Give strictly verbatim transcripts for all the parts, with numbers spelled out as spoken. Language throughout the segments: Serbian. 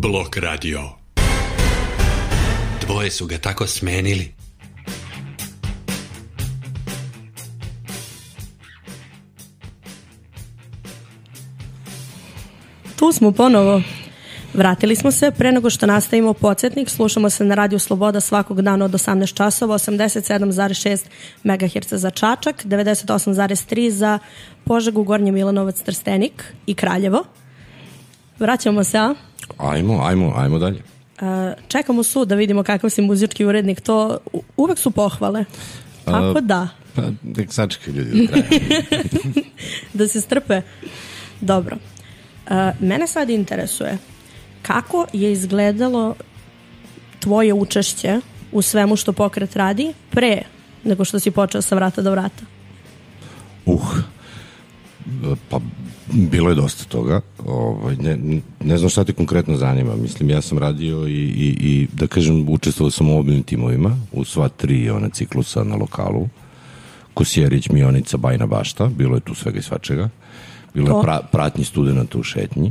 Blok radio. Dvoje su ga tako smenili. Tu smo ponovo. Vratili smo se. Pre nego što nastavimo podsjetnik, slušamo se na Radio Sloboda svakog dana od osamnaest časova, osamdeset sedam zarez šest megaherca za Čačak, devedeset osam zarez tri za Požegu, Gornji Milanovac, Trstenik i Kraljevo. Vraćamo se, a? Ajmo, ajmo, ajmo dalje. Čekamo sud da vidimo kakav si muzički urednik. To uvek su pohvale. Tako da. Pa, nek sačekaj ljudi do kraja. Da se strpe. Dobro. Mene sad interesuje kako je izgledalo tvoje učešće u svemu što pokret radi pre nego što si počeo sa vrata do vrata? Uh, pa bilo je dosta toga. Ovaj, ne, ne znam šta te konkretno zanima. Mislim, ja sam radio i, i, i da kažem, učestvovao sam u mobilnim timovima, u sva tri one ciklusa na lokalu. Kosjerić, Mionica, Bajna Bašta, bilo je tu svega i svačega. Bilo je pra, pratnji studenta u šetnji.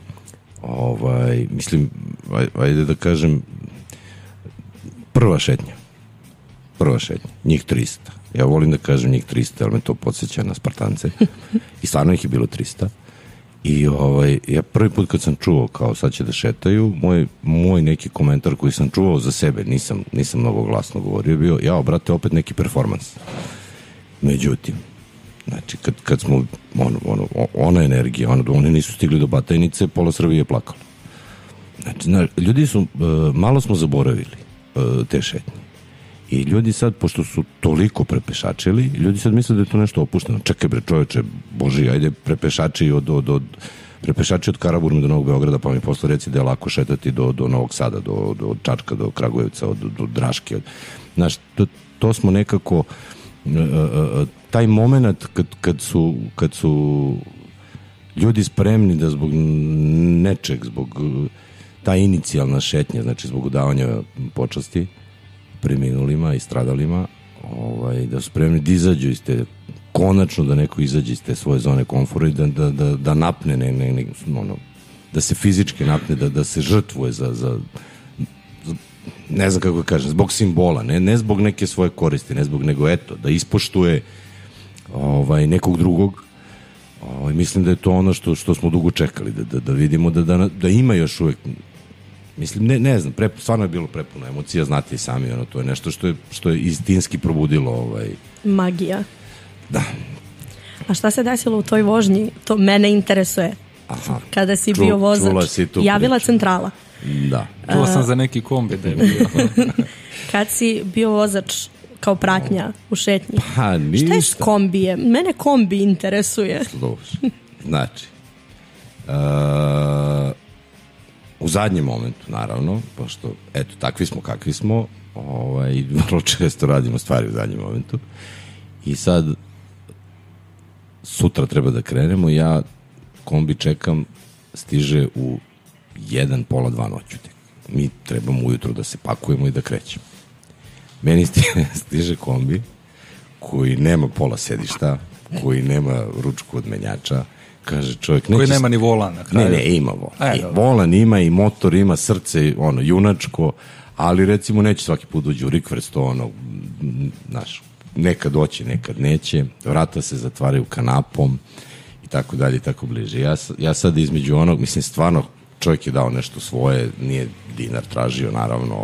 Ovaj, mislim, ajde da kažem, prva šetnja. Prva šetnja. Njih trista. Ja volim da kažem njih trista, jer me to podsjeća na Spartance. I stvarno ih je bilo trista. I ovaj, ja prvi put kad sam čuo kao sad će da šetaju, moj, moj neki komentar koji sam čuo za sebe, nisam, nisam mnogo glasno govorio, bio, ja, brate, opet neki performans. Međutim, znači, kad, kad smo, ono, ono, ona energija, ono, oni nisu stigli do Batajnice, pola Srbije je plakalo. Znači, znači, ljudi su, uh, malo smo zaboravili uh, te šetnje. I ljudi sad, pošto su toliko prepešačili, ljudi sad misle da je to nešto opušteno. Čekaj bre čoveče, boži, ajde prepešači od, od, od, prepešači od Karaburme do Novog Beograda, pa mi posle reci da je lako šetati do, do Novog Sada, do, do Čačka, do Kragujevca, od, do Draške. Znaš, to, to smo nekako... Uh, uh, taj moment kad, kad, su, kad su ljudi spremni da zbog nečeg, zbog ta inicijalna šetnja, znači zbog udavanja počasti preminulima i stradalima, ovaj, da su spremni da izađu iz te, konačno da neko izađe iz te svoje zone komfora i da, da, da, da napne, ne, ne, ne, ono, da se fizički napne, da, da se žrtvuje za, za, za ne znam kako kažem, zbog simbola, ne, ne zbog neke svoje koristi, ne zbog nego eto, da ispoštuje ovaj, nekog drugog. Ovaj, mislim da je to ono što, što smo dugo čekali, da, da, da vidimo da, da, da ima još uvek, mislim, ne, ne znam, pre, stvarno je bilo prepuno emocija, znate i sami, ono, to je nešto što je, što je istinski probudilo ovaj... magija. Da. A šta se desilo u toj vožnji? To mene interesuje. Aha. Kada si Ču, bio vozač, si javila priču. Centrala. Da. Čuo sam za neki kombi da je bio. Kad si bio vozač kao pratnja u šetnji. Pa ništa. Šta je s kombijem? Mene kombi interesuje. Znači, uh, u zadnjem momentu, naravno, pošto, eto, takvi smo kakvi smo, ovaj, vrlo često radimo stvari u zadnjem momentu, i sad sutra treba da krenemo, ja kombi čekam, stiže u jedan, pola dva noću tek. Mi trebamo ujutro da se pakujemo i da krećemo. Meni stiže kombi koji nema pola sedišta, koji nema ručku od menjača, kaže čovjek... Koji nema ni volan na kraju. Ne, ne, ima volan. E, volan ima i motor, ima srce, ono, junačko, ali recimo neće svaki put uđe u rikverc, to ono, znaš, nekad doći, nekad neće, vrata se zatvaraju kanapom i tako dalje i tako bliže. Ja, ja sad između onog, mislim, stvarno čovjek je dao nešto svoje, nije dinar tražio, naravno,